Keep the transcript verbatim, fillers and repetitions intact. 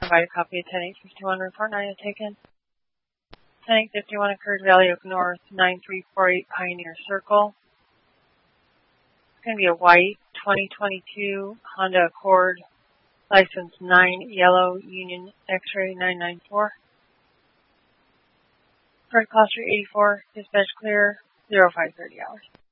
Provide a copy of ten eight fifty-one report nine is taken. ten eight fifty-one occurred Valley Oak North, nine three four eight Pioneer Circle. It's going to be a white twenty twenty-two Honda Accord, license nine yellow Union X-ray nine nine four. Current cost eighty-four, dispatch clear, zero five thirty hours.